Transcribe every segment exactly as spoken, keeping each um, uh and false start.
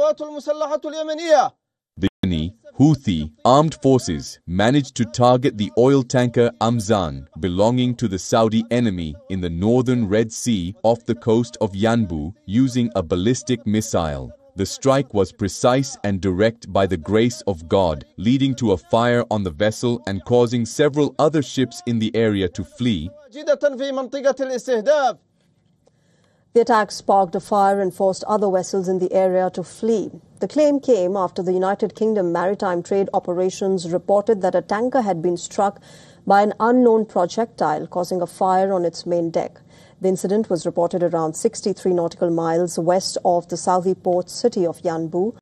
The Yemeni Houthi armed forces managed to target the oil tanker Amzan belonging to the Saudi enemy in the northern Red Sea off the coast of Yanbu using a ballistic missile. The strike was precise and direct by the grace of God, leading to a fire on the vessel and causing several other ships in the area to flee. The attack sparked a fire and forced other vessels in the area to flee. The claim came after the United Kingdom Maritime Trade Operations reported that a tanker had been struck by an unknown projectile, causing a fire on its main deck. The incident was reported around sixty-three nautical miles west of the Saudi port city of Yanbu.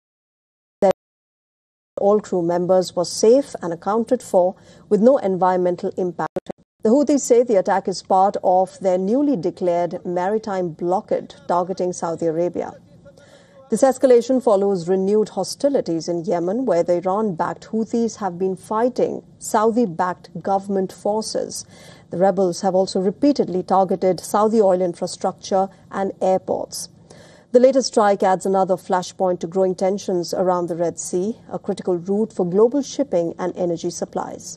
All crew members were safe and accounted for with no environmental impact. The Houthis say the attack is part of their newly declared maritime blockade targeting Saudi Arabia. This escalation follows renewed hostilities in Yemen, where the Iran-backed Houthis have been fighting Saudi-backed government forces. The rebels have also repeatedly targeted Saudi oil infrastructure and airports. The latest strike adds another flashpoint to growing tensions around the Red Sea, a critical route for global shipping and energy supplies.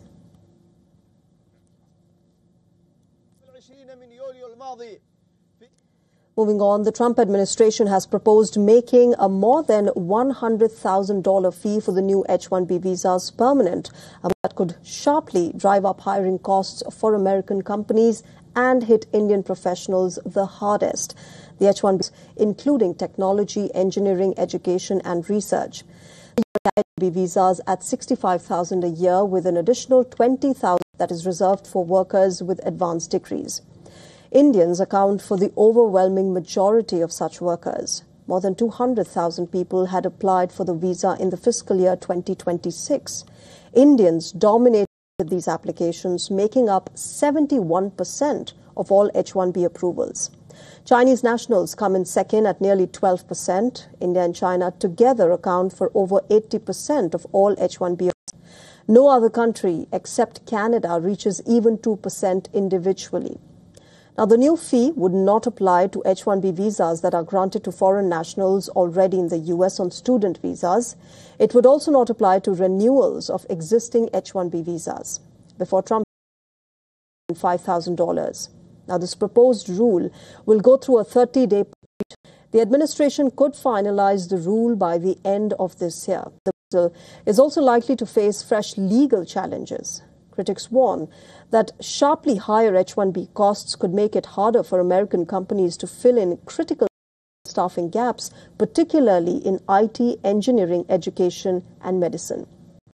Moving on, the Trump administration has proposed making a more than one hundred thousand dollars fee for the new H one B visas permanent. That could sharply drive up hiring costs for American companies and hit Indian professionals the hardest. The H one B, including technology, engineering, education and research. H one B visas at sixty-five thousand dollars a year with an additional twenty thousand dollars that is reserved for workers with advanced degrees. Indians account for the overwhelming majority of such workers. More than two hundred thousand people had applied for the visa in the fiscal year twenty twenty-six. Indians dominated these applications, making up seventy-one percent of all H one B approvals. Chinese nationals come in second at nearly twelve percent. India and China together account for over eighty percent of all H one B. No other country except Canada reaches even two percent individually. Now, the new fee would not apply to H one B visas that are granted to foreign nationals already in the U S on student visas. It would also not apply to renewals of existing H one B visas. Before Trump, five thousand dollars. Now, this proposed rule will go through a thirty-day period. The administration could finalize the rule by the end of this year. The bill is also likely to face fresh legal challenges. Critics warn that sharply higher H one B costs could make it harder for American companies to fill in critical staffing gaps, particularly in I T, engineering, education, and medicine.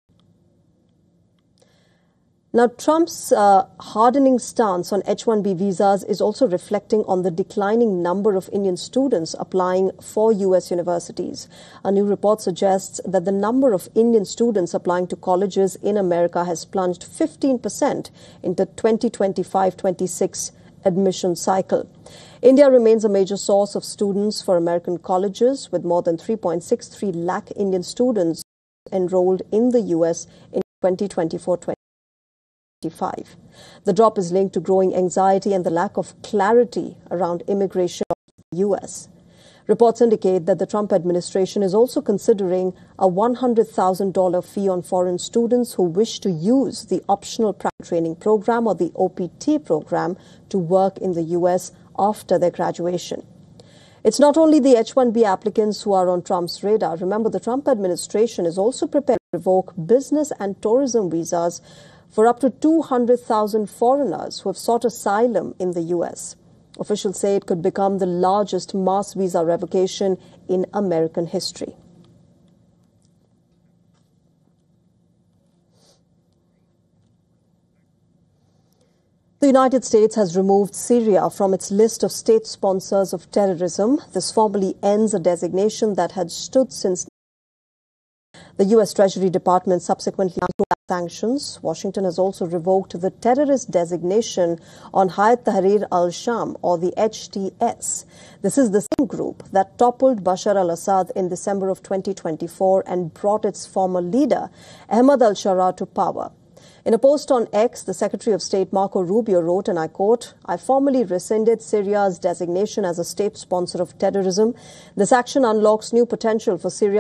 Now, Trump's uh, hardening stance on H one B visas is also reflecting on the declining number of Indian students applying for U S universities. A new report suggests that the number of Indian students applying to colleges in America has plunged fifteen percent in the twenty twenty-five twenty-six admission cycle. India remains a major source of students for American colleges, with more than three point six three lakh Indian students enrolled in the U S in twenty twenty-four twenty-five. The drop is linked to growing anxiety and the lack of clarity around immigration in the U S. Reports indicate that the Trump administration is also considering a one hundred thousand dollars fee on foreign students who wish to use the Optional Practical Training Program or the O P T program to work in the U S after their graduation. It's not only the H one B applicants who are on Trump's radar. Remember, the Trump administration is also prepared to revoke business and tourism visas for up to two hundred thousand foreigners who have sought asylum in the U S. Officials say it could become the largest mass visa revocation in American history. The United States has removed Syria from its list of state sponsors of terrorism. This formally ends a designation that had stood since the U S Treasury Department subsequently announced sanctions. Washington has also revoked the terrorist designation on Hayat Tahrir al-Sham, or the H T S. This is the same group that toppled Bashar al-Assad in December of twenty twenty-four and brought its former leader, Ahmad al-Sharaa, to power. In a post on X, the Secretary of State Marco Rubio wrote, and I quote, "I formally rescinded Syria's designation as a state sponsor of terrorism. This action unlocks new potential for Syria